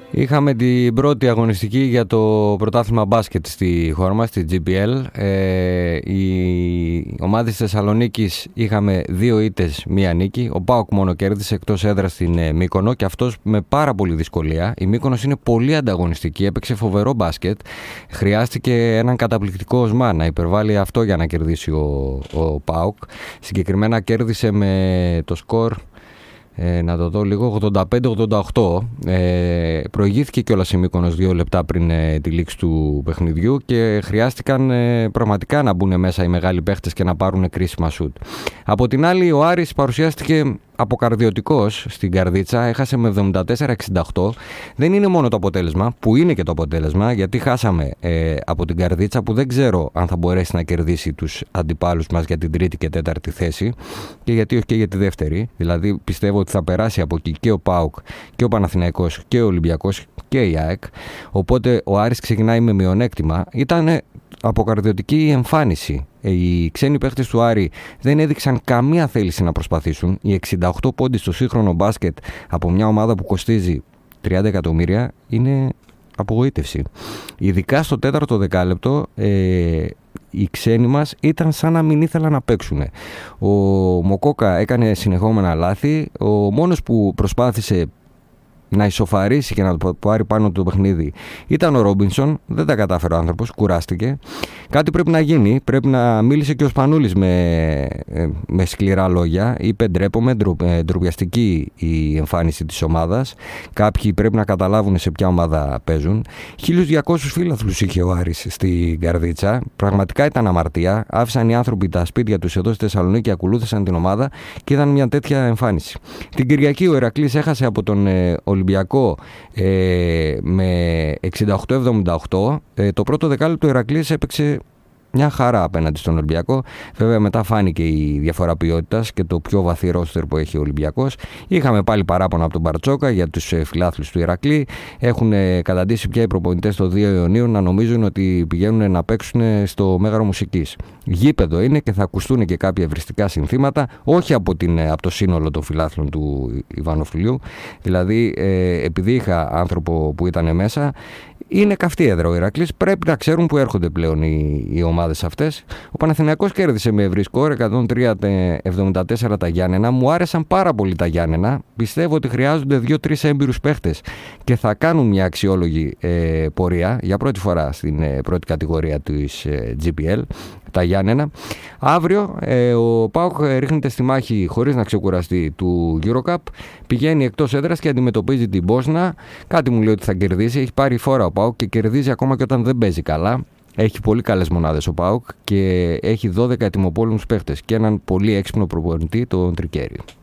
Είχαμε την πρώτη αγωνιστική για το πρωτάθλημα μπάσκετ στη χώρα μας, στη GPL. Η ομάδα της Θεσσαλονίκης είχαμε 2 ήττες, 1 νίκη. Ο ΠΑΟΚ μόνο κέρδισε εκτός έδρας στην Μύκονο και αυτός με πάρα πολύ δυσκολία. Η Μύκονος είναι πολύ ανταγωνιστική, έπαιξε φοβερό μπάσκετ. Χρειάστηκε έναν καταπληκτικό Οσμά να υπερβάλλει αυτό για να κερδίσει ο ΠΑΟΚ. Συγκεκριμένα κέρδισε με το σκορ, να το δω λίγο, 85-88. Προηγήθηκε κιόλας η Μύκονος 2 λεπτά πριν τη λήξη του παιχνιδιού και χρειάστηκαν πραγματικά να μπουν μέσα οι μεγάλοι παίχτες και να πάρουν κρίσιμα σουτ. Από την άλλη, ο Άρης παρουσιάστηκε αποκαρδιωτικός στην Καρδίτσα, έχασε με 74-68. Δεν είναι μόνο το αποτέλεσμα, που είναι και το αποτέλεσμα, γιατί χάσαμε από την Καρδίτσα, που δεν ξέρω αν θα μπορέσει να κερδίσει τους αντιπάλους μας για την 3η και 4η θέση, και γιατί όχι και για τη δεύτερη. Δηλαδή πιστεύω ότι θα περάσει από εκεί και ο ΠΑΟΚ και ο Παναθηναϊκός και ο Ολυμπιακός και η ΑΕΚ. Οπότε ο Άρης ξεκινάει με μειονέκτημα. Ήταν αποκαρδιωτική η εμφάνιση. Οι ξένοι παίχτες του Άρη δεν έδειξαν καμία θέληση να προσπαθήσουν. Οι 68 πόντοι στο σύγχρονο μπάσκετ από μια ομάδα που κοστίζει 30 εκατομμύρια είναι απογοήτευση. Ειδικά στο 4ο δεκάλεπτο οι ξένοι μας ήταν σαν να μην ήθελαν να παίξουν. Ο Μοκόκα έκανε συνεχόμενα λάθη. Ο μόνος που προσπάθησε να ισοφαρίσει και να το πάρει πάνω το παιχνίδι ήταν ο Ρόμπινσον. Δεν τα κατάφερε ο άνθρωπος, κουράστηκε. Κάτι πρέπει να γίνει. Πρέπει να μίλησε και ο Σπανούλης με σκληρά λόγια. Είπε ντρέπομαι, ντροπιαστική η εμφάνιση της ομάδας. Κάποιοι πρέπει να καταλάβουν σε ποια ομάδα παίζουν. 1.200 φίλαθλους είχε ο Άρης στην Καρδίτσα. Πραγματικά ήταν αμαρτία. Άφησαν οι άνθρωποι τα σπίτια τους εδώ στη Θεσσαλονίκη, ακολούθησαν την ομάδα και είδαν μια τέτοια εμφάνιση. Την Κυριακή ο Ηρακλής έχασε από τον Ολυμπιακό με 68-78. Το πρώτο δεκάλεπτο ο Ηρακλής έπαιξε μια χαρά απέναντι στον Ολυμπιακό. Βέβαια μετά φάνηκε η διαφορά ποιότητας και το πιο βαθύ ρόστερ που έχει ο Ολυμπιακός. Είχαμε πάλι παράπονα από τον Μπαρτσόκα για τους φιλάθλους του Ηρακλή. Έχουν καταντήσει πια οι προπονητές το 2 Ιουνίου να νομίζουν ότι πηγαίνουν να παίξουν στο Μέγαρο Μουσικής. Γήπεδο είναι και θα ακουστούν και κάποια ευριστικά συνθήματα, όχι από το σύνολο των φιλάθλων του Ιβανοφιλίου. Δηλαδή, επειδή είχα άνθρωπο που ήταν μέσα, είναι καυτή έδρα ο Ηρακλής. Πρέπει να ξέρουν που έρχονται πλέον οι ομάδες αυτές. Ο Παναθηναϊκός κέρδισε με ευρύ σκορ 103-74 τα Γιάννενα. Μου άρεσαν πάρα πολύ τα Γιάννενα. Πιστεύω ότι χρειάζονται 2-3 έμπειρους παίχτες και θα κάνουν μια αξιόλογη πορεία για πρώτη φορά στην πρώτη κατηγορία της GPL. Τα Γιάννενα. Αύριο ο ΠΑΟΚ ρίχνεται στη μάχη χωρίς να ξεκουραστεί του EuroCup. Πηγαίνει εκτός έδρας και αντιμετωπίζει την Μπόσνα. Κάτι μου λέει ότι θα κερδίσει. Έχει πάρει φόρα ο ΠΑΟΚ και κερδίζει ακόμα και όταν δεν παίζει καλά. Έχει πολύ καλές μονάδες ο ΠΑΟΚ και έχει 12 ετοιμοπόλεμους παίχτες και έναν πολύ έξυπνο προπονητή, τον Τρικέρι.